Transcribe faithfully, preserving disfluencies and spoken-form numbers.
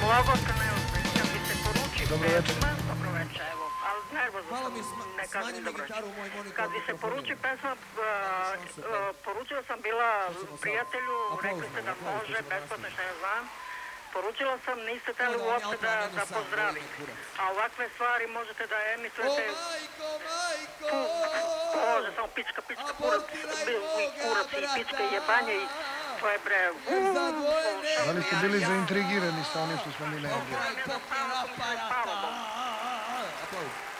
Mnogo se ne ozbiljno, kad bi se poruči Dobro večer. pesma, dobro večer, evo, ali nervozno Malo sam, mi sma- ne kažem smanji mi dobro gitaru, večer. moj monitor Kad bi se mikrofon poruči je. pesma, uh, uh, poručila sam bila prijatelju, rekli ste da može, besplatno šta ja znam. Poručila sam, niste teli uopšte da, da pozdravite. A ovakve stvari možete da O emitujete, majko, majko! može samo pička, pička, kurac, i kurac, i pička, i jebanje, i to je bre, Da li ste bili zaintrigirani sa onim što smo mi najavljeni? Pokoj, pokoj, aparata! Aplauz.